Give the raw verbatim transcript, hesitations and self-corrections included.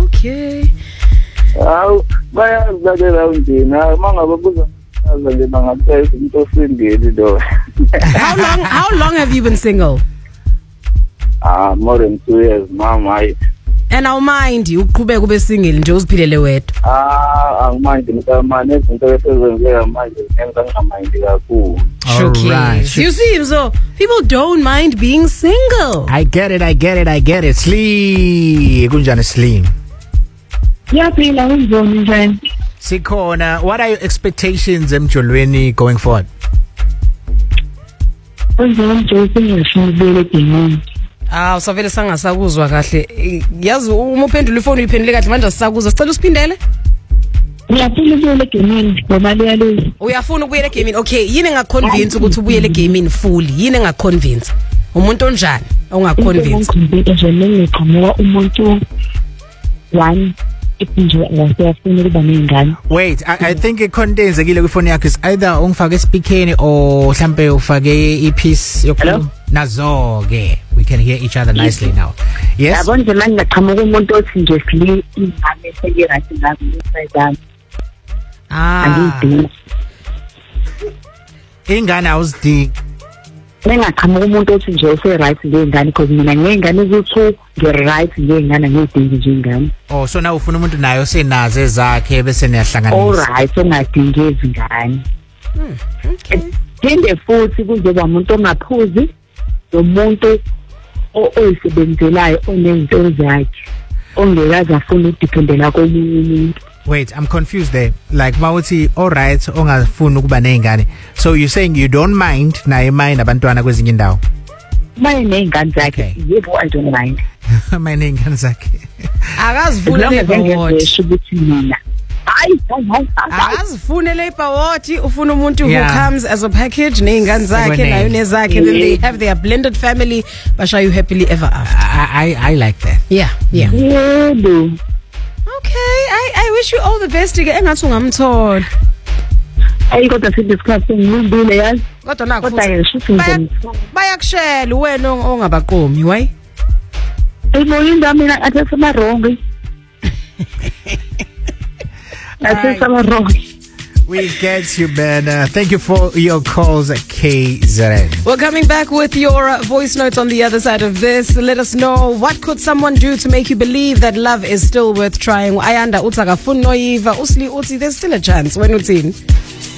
Okay. Hawu bayazibekela undina mangabe buza nje bangapheza umuntu osindile lo. How long how long have you been single? Ah, more than two years mama. And I'll mind you uqhubeka ube single nje uziphilele wedwa. Ah, angimind ngisamane izinto esezenzeka manje ngenza ngingamind kakhulu. Right. You see, so people don't mind being single. I get it, I get it, I get it. Slim. Kunjani Slim? Yaphila unjani njani? Sikhona. What are your expectations emjolweni going forward? Unjani nje ngishibele dingini. Ah, usavele sangasakuzwa kahle. Yazi uma uphendula ifoni uyiphendule kahle manje asisakuzwa. Sicela usiphindele? Ngiyafuna ukuyela gaming ngoba leyalezi. Uyafuna ukuyela gaming. Okay, yini engaconvince ukuthi ubuyele gaming fully? Yini engaconvince? Umuntu onjani ongaconvince? Nje ngiqhamuka umuntu one iphindwe ngasiyafuna ukuba nengane. Wait, I, I think it condensekile kwifoni yakho is either ungifake speakerni or mhlambe ufake ipiece yokukhuluma. Nazo ke we can hear each other nicely now. Yes. Yabo nje manje ngaqhamuka umuntu othi nje sili ingane seke right ngazi lesayidami. Ah. Angidingi. Ingane awuzidingi. Ngingaqhamuka umuntu othi nje use right ngengane because mina ngengane ukuthi nge right ngengane ngidingi nje ingane. Oh, so now ufuna umuntu nayo senaze zakhe bese niyahlanganisa. All right, ongadingi izingane. Hmm. Okay. Phinde futhi kuzoba umuntu ongaphuzi nomuntu oyisebenzelayo onezinto zakhe ongekazi afuna ukudependela komunye umuntu. Wait, I'm confused there. Like mawuthi all right ongafuna ukuba nezingane. So you're saying you don't mind naye mind abantwana kwezinye indawo? Maye nezingane zakhe. Yebo, I don't mind. Maye nezingane zakhe. Akazivule labor watch ukuthi mina. Hayi, hayi, hayi. Akazifune labor watch ufuna umuntu who comes as a package nezingane zakhe nayo nezakhe then they have their blended family basha you happily ever after. I I I like that. Yeah, yeah. Yebo. Okay, I I wish you all the best ke engathi ungamthola. Ayi kodwa si discuss ngibule yazi. Kodwa nakho kodwa yeshithi nje. Bayakushela wena ongabaqomi, why? Imoyini ndami mina athi sama wrong. Athi sama wrong. We get you, Ben. Uh, thank you for your calls at K Z N. We're coming back with your uh, voice notes on the other side of this. Let us know what could someone do to make you believe that love is still worth trying. Ayanda utsaka fun noiva usli utsi there's still a chance when utsini.